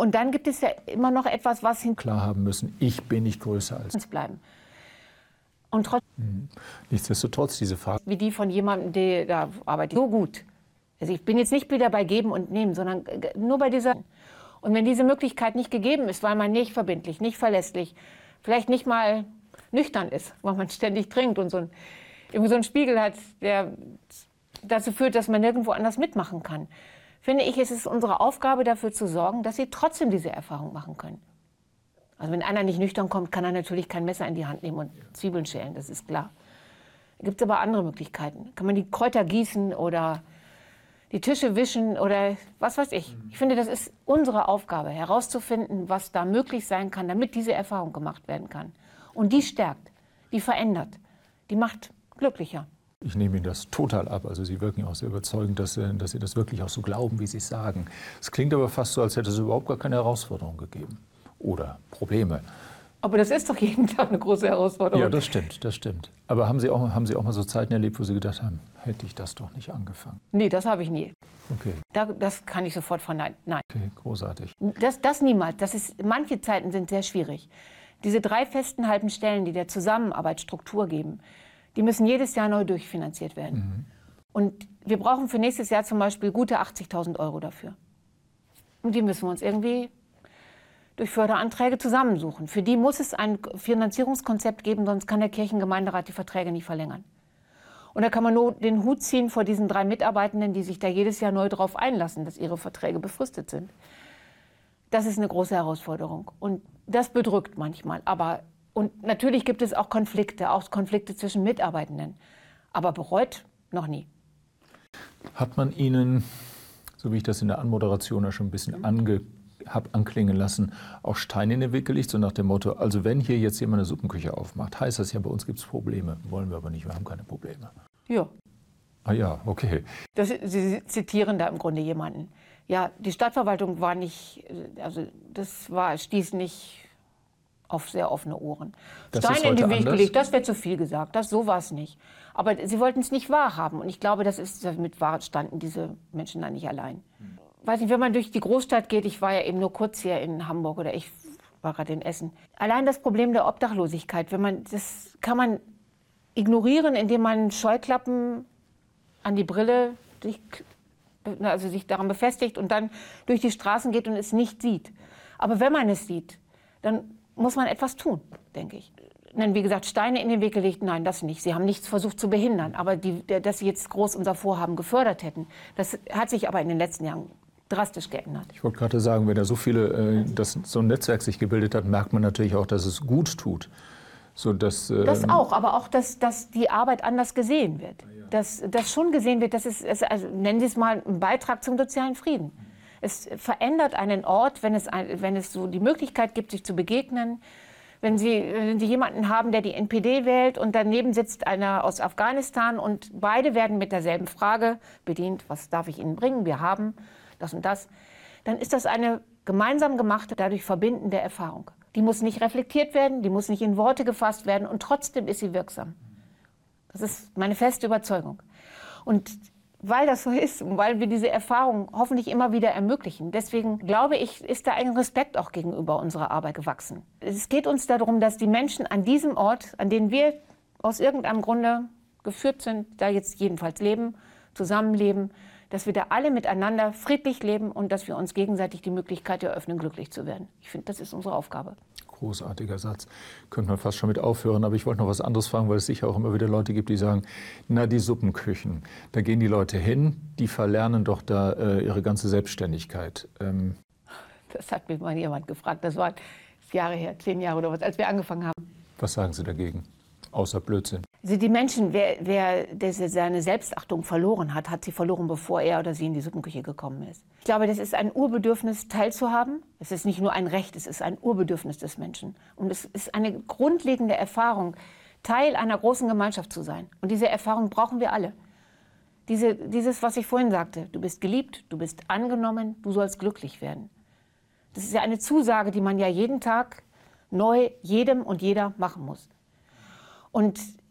Und dann gibt es ja immer noch etwas, was klar haben müssen, ich bin nicht größer als uns bleiben. Und trotzdem, nichtsdestotrotz diese Frage, wie die von jemandem, der da arbeitet, so gut. Also ich bin jetzt nicht wieder bei Geben und Nehmen, sondern nur bei dieser. Und wenn diese Möglichkeit nicht gegeben ist, weil man nicht verbindlich, nicht verlässlich, vielleicht nicht mal nüchtern ist, weil man ständig trinkt und irgendwie so einen Spiegel hat, der dazu führt, dass man nirgendwo anders mitmachen kann, finde ich, ist es unsere Aufgabe, dafür zu sorgen, dass sie trotzdem diese Erfahrung machen können. Also wenn einer nicht nüchtern kommt, kann er natürlich kein Messer in die Hand nehmen und Zwiebeln schälen, das ist klar. Da gibt es aber andere Möglichkeiten. Kann man die Kräuter gießen oder die Tische wischen oder was weiß ich. Ich finde, das ist unsere Aufgabe, herauszufinden, was da möglich sein kann, damit diese Erfahrung gemacht werden kann. Und die stärkt, die verändert, die macht glücklicher. ich nehme Ihnen das total ab. Also Sie wirken auch sehr überzeugend, dass Sie das wirklich auch so glauben, wie Sie es sagen. Es klingt aber fast so, als hätte es überhaupt gar keine Herausforderung gegeben oder Probleme. Aber das ist doch jeden Tag eine große Herausforderung. Ja, das stimmt, das stimmt. Aber haben Sie auch mal so Zeiten erlebt, wo Sie gedacht haben, hätte ich das doch nicht angefangen? Nee, das habe ich nie. Okay, Das kann ich sofort verneinen. Nein. okay, großartig. Das niemals. Manche Zeiten sind sehr schwierig. Diese 3 festen halben Stellen, die der Zusammenarbeit Struktur geben, die müssen jedes Jahr neu durchfinanziert werden. Und wir brauchen für nächstes Jahr zum Beispiel gute 80.000 € dafür. Und die müssen wir uns irgendwie durch Förderanträge zusammensuchen. Für die muss es ein Finanzierungskonzept geben, sonst kann der Kirchengemeinderat die Verträge nicht verlängern. Und da kann man nur den Hut ziehen vor diesen 3 Mitarbeitenden, die sich da jedes Jahr neu darauf einlassen, dass ihre Verträge befristet sind. Das ist eine große Herausforderung und das bedrückt manchmal. Und natürlich gibt es auch Konflikte zwischen Mitarbeitenden, aber bereut noch nie. Hat man Ihnen, so wie ich das in der Anmoderation ja schon ein bisschen anklingen lassen, auch Steine in den Weg gelegt, so nach dem Motto, also wenn hier jetzt jemand eine Suppenküche aufmacht, heißt das ja, bei uns gibt es Probleme. Wollen wir aber nicht, wir haben keine Probleme. Ja. Ah ja, okay. Sie zitieren da im Grunde jemanden. Ja, die Stadtverwaltung war nicht, also stieß nicht auf sehr offene Ohren. Steine in den Weg gelegt, das wäre zu viel gesagt, so war es nicht. Aber sie wollten es nicht wahrhaben und ich glaube, mit wahr standen diese Menschen da nicht allein. Weiß nicht, wenn man durch die Großstadt geht, ich war ja eben nur kurz hier in Hamburg oder ich war gerade in Essen. Allein das Problem der Obdachlosigkeit, das kann man ignorieren, indem man Scheuklappen an die Brille sich daran befestigt und dann durch die Straßen geht und es nicht sieht. Aber wenn man es sieht, dann muss man etwas tun, denke ich. Denn wie gesagt, Steine in den Weg gelegt, nein, das nicht. Sie haben nichts versucht zu behindern. Aber dass sie jetzt groß unser Vorhaben gefördert hätten, das hat sich aber in den letzten Jahren drastisch geändert. Ich wollte gerade sagen, wenn da so ein Netzwerk sich gebildet hat, merkt man natürlich auch, dass es gut tut. Das auch, aber auch, dass die Arbeit anders gesehen wird. Dass schon gesehen wird, dass also nennen Sie es mal, ein Beitrag zum sozialen Frieden. Es verändert einen Ort, wenn es so die Möglichkeit gibt, sich zu begegnen. Wenn Sie jemanden haben, der die NPD wählt und daneben sitzt einer aus Afghanistan und beide werden mit derselben Frage bedient, was darf ich Ihnen bringen, wir haben das und das, dann ist das eine gemeinsam gemachte, dadurch verbindende Erfahrung. Die muss nicht reflektiert werden, die muss nicht in Worte gefasst werden und trotzdem ist sie wirksam. Das ist meine feste Überzeugung. Und weil das so ist und weil wir diese Erfahrung hoffentlich immer wieder ermöglichen, deswegen glaube ich, ist da ein Respekt auch gegenüber unserer Arbeit gewachsen. Es geht uns darum, dass die Menschen an diesem Ort, an dem wir aus irgendeinem Grunde geführt sind, da jetzt jedenfalls leben, zusammenleben, dass wir da alle miteinander friedlich leben und dass wir uns gegenseitig die Möglichkeit eröffnen, glücklich zu werden. Ich finde, das ist unsere Aufgabe. Großartiger Satz. Könnte man fast schon mit aufhören, aber ich wollte noch was anderes fragen, weil es sicher auch immer wieder Leute gibt, die sagen, na, die Suppenküchen, da gehen die Leute hin, die verlernen doch da ihre ganze Selbstständigkeit. Das hat mich mal jemand gefragt, das war Jahre her, 10 Jahre oder was, als wir angefangen haben. Was sagen Sie dagegen? Außer Blödsinn. Also die Menschen, wer seine Selbstachtung verloren hat, hat sie verloren, bevor er oder sie in die Suppenküche gekommen ist. Ich glaube, das ist ein Urbedürfnis, teilzuhaben. Es ist nicht nur ein Recht, es ist ein Urbedürfnis des Menschen. Und es ist eine grundlegende Erfahrung, Teil einer großen Gemeinschaft zu sein. Und diese Erfahrung brauchen wir alle. Dieses, was ich vorhin sagte, du bist geliebt, du bist angenommen, du sollst glücklich werden. Das ist ja eine Zusage, die man ja jeden Tag neu jedem und jeder machen muss. Und